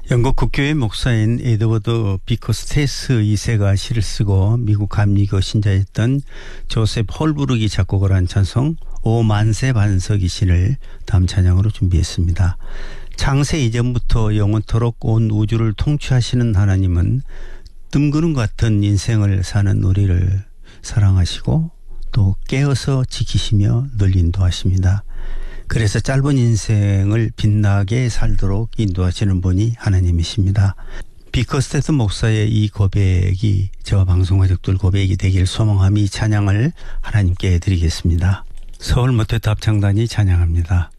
영국 국교의 목사인 에드워드 비커스테스 2세가 시를 쓰고 미국 감리교 신자였던 조셉 홀브룩이 작곡을 한 찬송 오 만세 반석이 신을 다음 찬양으로 준비했습니다. 창세 이전부터 영원토록 온 우주를 통치하시는 하나님은 뜬구름 같은 인생을 사는 우리를 사랑하시고 또 깨어서 지키시며 늘 인도하십니다. 그래서 짧은 인생을 빛나게 살도록 인도하시는 분이 하나님이십니다. 비커스테스 목사의 이 고백이 저와 방송가족들 고백이 되길 소망하며 이 찬양을 하나님께 드리겠습니다. 서울 모태탑 창단이 찬양합니다.